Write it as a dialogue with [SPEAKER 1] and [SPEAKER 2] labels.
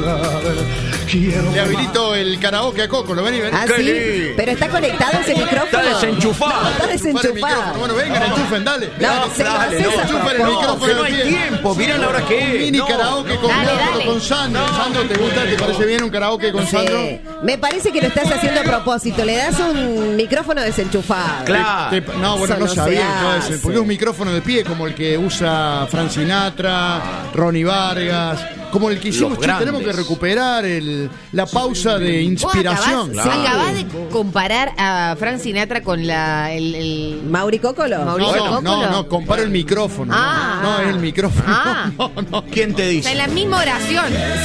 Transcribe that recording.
[SPEAKER 1] Le habilito el karaoke a Coco, ¿lo ven y ven?
[SPEAKER 2] ¿Ah, sí? Pero está conectado ese micrófono.
[SPEAKER 3] Está desenchufado.
[SPEAKER 2] Está desenchufado.
[SPEAKER 1] Bueno, vengan, enchufen, dale.
[SPEAKER 2] No, se lo
[SPEAKER 3] dale,
[SPEAKER 2] haces
[SPEAKER 3] no,
[SPEAKER 2] a
[SPEAKER 1] enchufen el
[SPEAKER 2] propósito.
[SPEAKER 1] micrófono
[SPEAKER 3] no
[SPEAKER 1] de
[SPEAKER 3] hay
[SPEAKER 1] pie.
[SPEAKER 3] tiempo. Mirá la hora que es.
[SPEAKER 1] Mini
[SPEAKER 3] No.
[SPEAKER 1] karaoke con
[SPEAKER 4] Dale,
[SPEAKER 1] Néstor,
[SPEAKER 4] dale.
[SPEAKER 1] con Sandro. Sandro, ¿te gusta? ¿Te parece bien un karaoke con Sandro?
[SPEAKER 2] Sí. Me parece que lo estás haciendo a propósito. Le das un micrófono desenchufado.
[SPEAKER 3] Claro.
[SPEAKER 1] No, bueno,
[SPEAKER 2] Eso
[SPEAKER 1] no
[SPEAKER 2] no
[SPEAKER 1] sabía.
[SPEAKER 2] se
[SPEAKER 1] No,
[SPEAKER 2] hace.
[SPEAKER 1] porque es un micrófono de pie como el que usa Frank Sinatra, Ronnie Vargas, como el que hicimos.
[SPEAKER 3] Los
[SPEAKER 1] Che, tenemos que
[SPEAKER 3] grandes.
[SPEAKER 1] recuperar la pausa de inspiración.
[SPEAKER 4] Vos acabás de comparar a Frank Sinatra con el
[SPEAKER 2] Mauri Cocolo.
[SPEAKER 4] Mauricio Cocolo.
[SPEAKER 1] No, comparo el micrófono.
[SPEAKER 4] Ah.
[SPEAKER 1] No, es el micrófono.
[SPEAKER 4] Ah.
[SPEAKER 1] No.
[SPEAKER 3] ¿Quién te
[SPEAKER 4] O
[SPEAKER 3] dice?
[SPEAKER 4] sea, en la misma oración.